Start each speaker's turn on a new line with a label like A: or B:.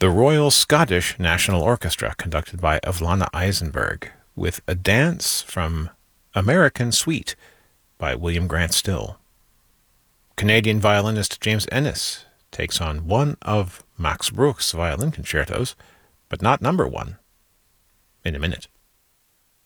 A: The Royal Scottish National Orchestra, conducted by Evelina Eisenberg, with a dance from American Suite by William Grant Still. Canadian violinist James Ennis takes on one of Max Bruch's violin concertos, but not number one, in a minute.